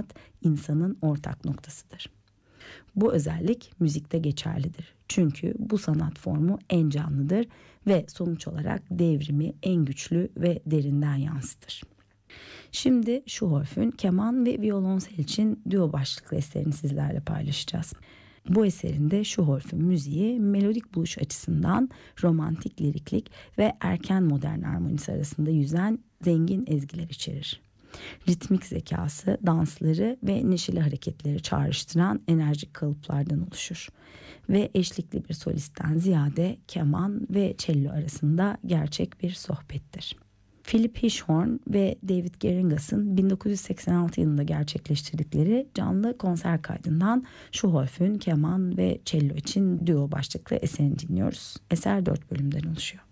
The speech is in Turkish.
sanat insanın ortak noktasıdır. Bu özellik müzikte geçerlidir. Çünkü bu sanat formu en canlıdır ve sonuç olarak devrimi en güçlü ve derinden yansıtır. Şimdi Schuhoff'un keman ve violonsel için duo başlıklı eserini sizlerle paylaşacağız. Bu eserinde Schuhoff'un müziği melodik buluş açısından romantik liriklik ve erken modern armonisi arasında yüzen zengin ezgiler içerir. Ritmik zekası, dansları ve neşeli hareketleri çağrıştıran enerjik kalıplardan oluşur. Ve eşlikli bir solistten ziyade keman ve cello arasında gerçek bir sohbettir. Philip Hirschhorn ve David Geringas'ın 1986 yılında gerçekleştirdikleri canlı konser kaydından Schuhoff'un keman ve cello için duo başlıklı eserini dinliyoruz. Eser 4 bölümden oluşuyor.